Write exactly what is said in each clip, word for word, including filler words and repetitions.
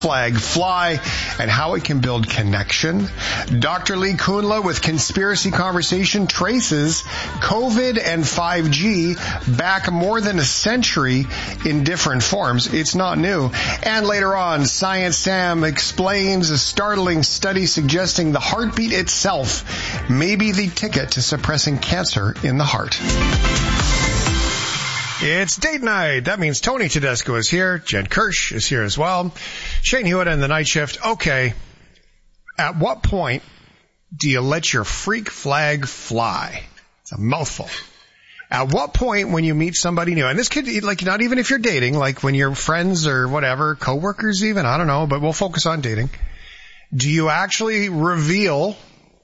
flag fly and how it can build connection. Doctor Lee Kunla with Conspiracy Conversation traces COVID and five G back more than a century in different forms. It's not new. And later on, Science Sam explains a startling study suggesting the heartbeat itself may be the ticket to suppressing cancer in the heart. It's date night. That means Tony Tedesco is here. Jen Kirsch is here as well. Shane Hewitt in the night shift. Okay. At what point do you let your freak flag fly? It's a mouthful. At what point when you meet somebody new, and this could, like, not even if you're dating, like when you're friends or whatever, coworkers even, I don't know, but we'll focus on dating. Do you actually reveal,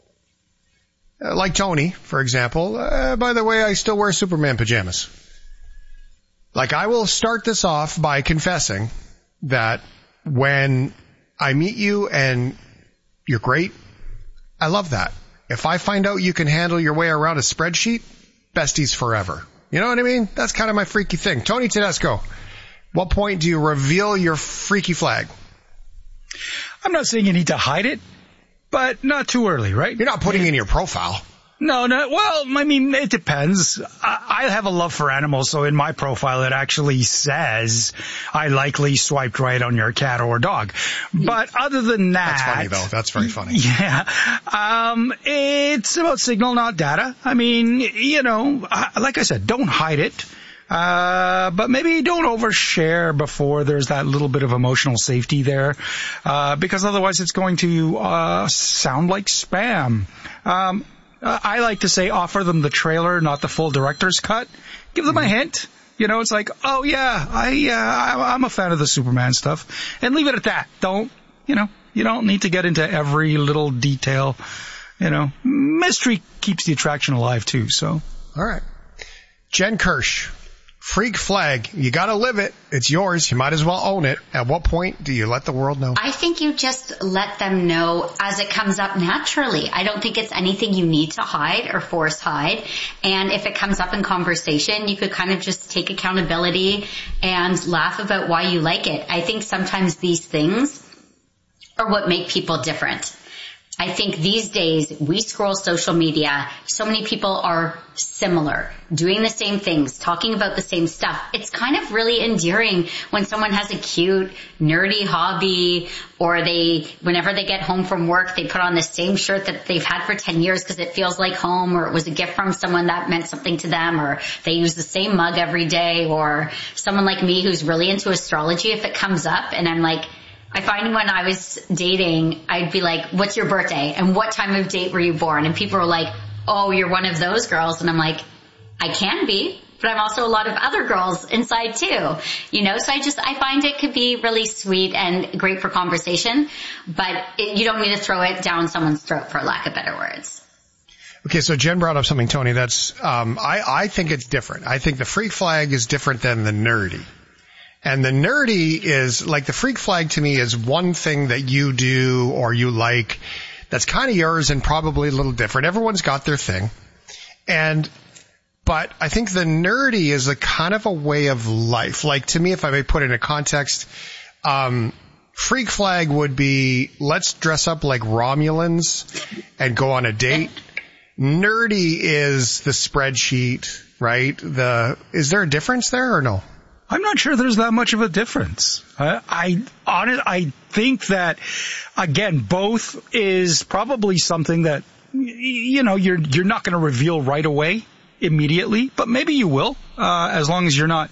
uh, like Tony, for example, uh, by the way, I still wear Superman pajamas. Like, I will start this off by confessing that when I meet you and you're great, I love that. If I find out you can handle your way around a spreadsheet, besties forever. You know what I mean? That's kind of my freaky thing. Tony Tedesco, what point do you reveal your freaky flag? I'm not saying you need to hide it, but not too early, right? You're not putting in your profile. No, no. Well, I mean, it depends. I, I have a love for animals, so in my profile it actually says I likely swiped right on your cat or dog. But other than that, that's funny though. That's very funny. Yeah, um, it's about signal, not data. I mean, you know, like I said, don't hide it. Uh, but maybe don't overshare before there's that little bit of emotional safety there, uh, because otherwise it's going to uh sound like spam. Um. Uh, I like to say offer them the trailer, not the full director's cut. Give them mm-hmm. a hint. You know, it's like, oh yeah, I, uh, I, I'm a fan of the Superman stuff. And leave it at that. Don't, you know, you don't need to get into every little detail. You know, mystery keeps the attraction alive too, so. All right. Jen Kirsch. Freak flag. You gotta live it. It's yours. You might as well own it. At what point do you let the world know? I think you just let them know as it comes up naturally. I don't think it's anything you need to hide or force hide. And if it comes up in conversation, you could kind of just take accountability and laugh about why you like it. I think sometimes these things are what make people different. I think these days we scroll social media, so many people are similar, doing the same things, talking about the same stuff. It's kind of really endearing when someone has a cute, nerdy hobby, or they, whenever they get home from work, they put on the same shirt that they've had for ten years because it feels like home, or it was a gift from someone that meant something to them, or they use the same mug every day, or someone like me who's really into astrology, if it comes up and I'm like, I find when I was dating, I'd be like, what's your birthday? And what time of date were you born? And people were like, oh, you're one of those girls. And I'm like, I can be, but I'm also a lot of other girls inside too. You know, so I just, I find it could be really sweet and great for conversation, but it, you don't need to throw it down someone's throat, for lack of better words. Okay, so Jen brought up something, Tony, that's, um, I, I think it's different. I think the freak flag is different than the nerdy. And the nerdy is, like, the freak flag to me is one thing that you do or you like that's kind of yours and probably a little different. Everyone's got their thing. And, but I think the nerdy is a kind of a way of life. Like, to me, if I may put it in a context, um, freak flag would be, let's dress up like Romulans and go on a date. Nerdy is the spreadsheet, right? The, is there a difference there or no? I'm not sure there's that much of a difference. I, I, honest, I think that, again, both is probably something that, you know, you're, you're not going to reveal right away, immediately, but maybe you will, uh, as long as you're not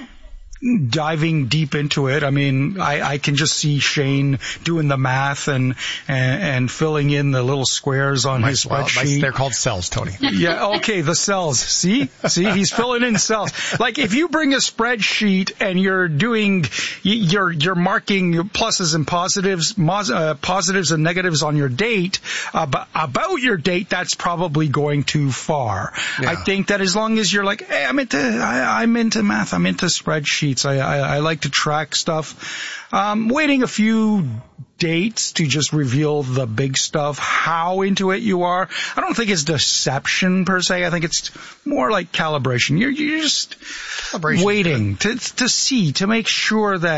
diving deep into it. I mean, I, I can just see Shane doing the math and, and, and filling in the little squares on my, his spreadsheet. My, they're called cells, Tony. Yeah, okay, the cells. See? See, he's filling in cells. Like, if you bring a spreadsheet and you're doing, you're, you're marking pluses and positives, uh, positives and negatives on your date, uh, but about your date, that's probably going too far. Yeah. I think that as long as you're like, hey, I'm into, I, I'm into math, I'm into spreadsheets, I, I, I like to track stuff. Um, waiting a few dates to just reveal the big stuff, how into it you are. I don't think it's deception per se. I think it's more like calibration. You're, you're just waiting to, to see, to make sure that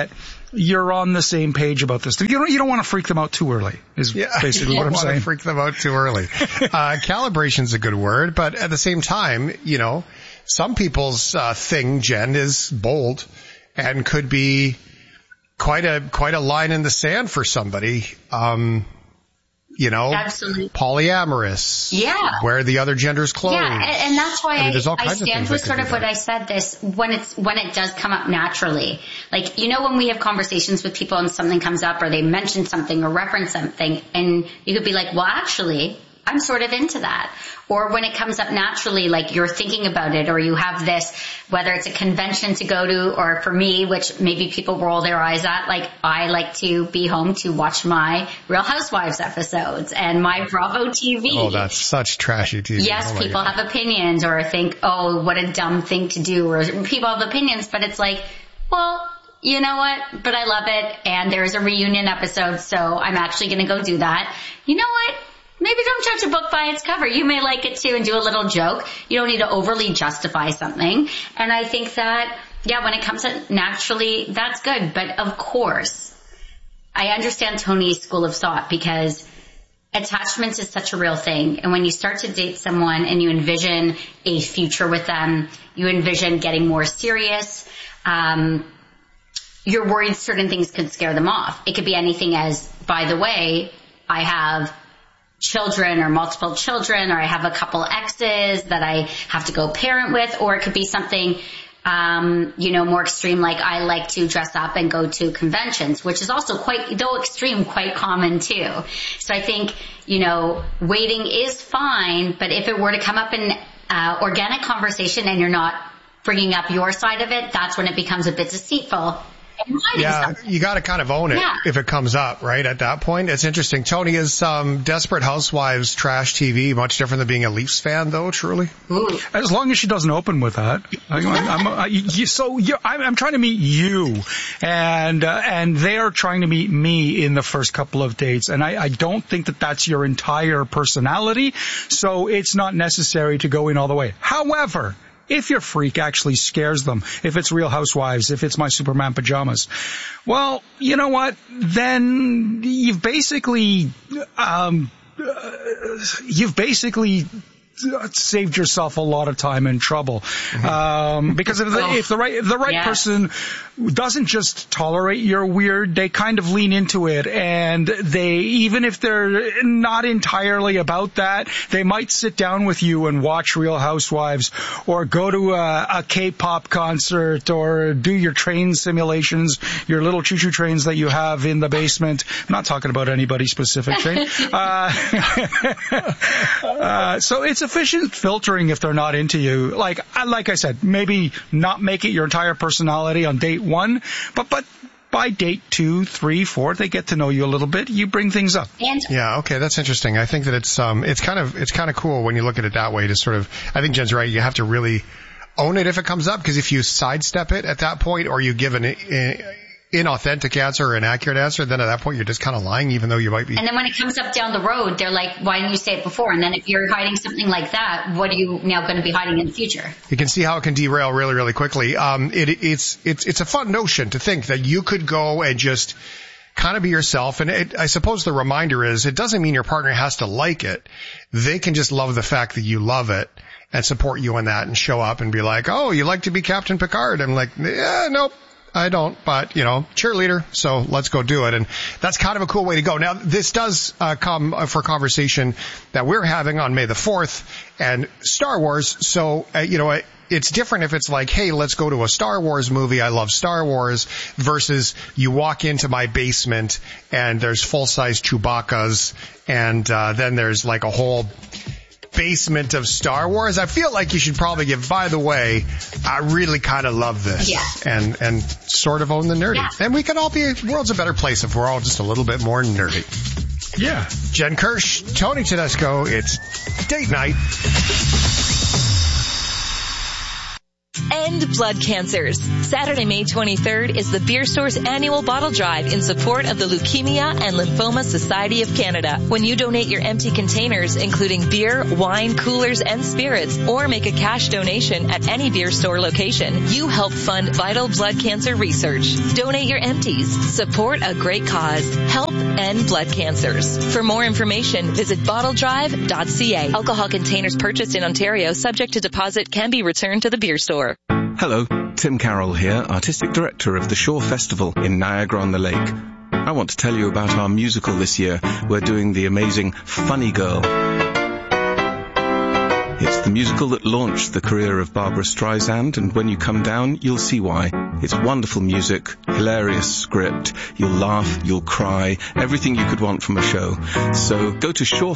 you're on the same page about this. You don't, you don't want to freak them out too early, is yeah, basically you what don't I'm want saying. to freak them out too early. uh, calibration's a good word, but at the same time, you know, some people's uh, thing, Jen, is bold and could be quite a quite a line in the sand for somebody. Um, you know, absolutely polyamorous. Yeah, where the other gender's clothes. Yeah, and, and that's why I, mean, I, I stand with sort of what that. I said. This when it's when it does come up naturally. Like, you know, when we have conversations with people and something comes up, or they mention something or reference something, and you could be like, well, actually, I'm sort of into that. Or when it comes up naturally, like you're thinking about it, or you have this, whether it's a convention to go to, or for me, which maybe people roll their eyes at, like I like to be home to watch my Real Housewives episodes and my Bravo T V. Oh, that's such trashy T V. Yes, oh people God. have opinions, or think, oh, what a dumb thing to do, or people have opinions, but it's like, well, you know what? But I love it, and there's a reunion episode, so I'm actually going to go do that. You know what? Maybe don't judge a book by its cover. You may like it too and do a little joke. You don't need to overly justify something. And I think that, yeah, when it comes to naturally, that's good. But of course, I understand Tony's school of thought, because attachment is such a real thing. And when you start to date someone and you envision a future with them, you envision getting more serious, um, you're worried certain things could scare them off. It could be anything as, by the way, I have children or multiple children, or I have a couple exes that I have to go parent with, or it could be something, um, you know, more extreme, like I like to dress up and go to conventions, which is also quite, though extreme, quite common too. So I think, you know, waiting is fine, but if it were to come up in uh, organic conversation and you're not bringing up your side of it, that's when it becomes a bit deceitful. Yeah, you got to kind of own it yeah. if it comes up, right? At that point, it's interesting. Tony, is um, Desperate Housewives trash T V much different than being a Leafs fan, though? Truly, Ooh. As long as she doesn't open with that. I, I'm, I, you, so you, I'm, I'm trying to meet you, and uh, and they are trying to meet me in the first couple of dates, and I, I don't think that that's your entire personality. So it's not necessary to go in all the way. However, if your freak actually scares them, if it's Real Housewives, if it's My Superman Pajamas, well, you know what? Then you've basically, um, uh, you've basically saved yourself a lot of time and trouble. Mm-hmm. Um, because if the, oh. if the right, if the right yeah. person doesn't just tolerate your weird, they kind of lean into it, and they, even if they're not entirely about that, they might sit down with you and watch Real Housewives, or go to a, a K-pop concert, or do your train simulations, your little choo-choo trains that you have in the basement. I'm not talking about anybody specific train. uh, uh, so it's efficient filtering if they're not into you. Like, like I said, maybe not make it your entire personality on date one, but, but by date two, three, four, they get to know you a little bit. You bring things up. And yeah, okay, that's interesting. I think that it's, um, it's kind of, it's kind of cool when you look at it that way to sort of, I think Jen's right. You have to really own it if it comes up, because if you sidestep it at that point, or you give an, uh, inauthentic answer or inaccurate answer, then at that point you're just kind of lying, even though you might be. And then when it comes up down the road, they're like, why didn't you say it before? And then if you're hiding something like that, what are you now going to be hiding in the future? You can see how it can derail really, really quickly. Um, it, it's, it's, it's a fun notion to think that you could go and just kind of be yourself. And it, I suppose the reminder is, it doesn't mean your partner has to like it. They can just love the fact that you love it and support you in that, and show up and be like, oh, you like to be Captain Picard? I'm like, yeah, nope. I don't, but, you know, cheerleader, so let's go do it. And that's kind of a cool way to go. Now, this does uh, come for conversation that we're having on May the fourth, and Star Wars. So, uh, you know, it's different if it's like, hey, let's go to a Star Wars movie. I love Star Wars, versus you walk into my basement and there's full-size Chewbacca's, and uh, then there's like a whole basement of Star Wars. I feel like you should probably give, by the way, I really kind of love this. Yeah. And, and sort of own the nerdy. Yeah. And we could all be, the world's a better place if we're all just a little bit more nerdy. Yeah. Jen Kirsch, Tony Tedesco, it's date night. End blood cancers. Saturday, May twenty-third is the Beer Store's annual bottle drive in support of the Leukemia and Lymphoma Society of Canada. When you donate your empty containers, including beer, wine, coolers, and spirits, or make a cash donation at any Beer Store location, you help fund vital blood cancer research. Donate your empties. Support a great cause. Help end blood cancers. For more information, visit bottle drive dot c a. Alcohol containers purchased in Ontario subject to deposit can be returned to the Beer Store. Hello, Tim Carroll here, Artistic Director of the Shore Festival in Niagara-on-the-Lake. I want to tell you about our musical this year. We're doing the amazing Funny Girl. It's the musical that launched the career of Barbara Streisand, and when you come down, you'll see why. It's wonderful music, hilarious script, you'll laugh, you'll cry, everything you could want from a show. So go to Shore